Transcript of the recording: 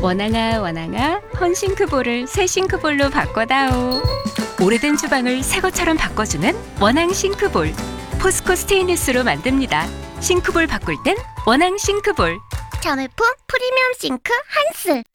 원앙아 원앙아 헌싱크볼을 새 싱크볼로 바꿔다오. 오래된 주방을 새 것처럼 바꿔주는 원앙 싱크볼. 포스코 스테인리스로 만듭니다. 싱크볼 바꿀 땐 원앙 싱크볼. 전울품 프리미엄 싱크 한스.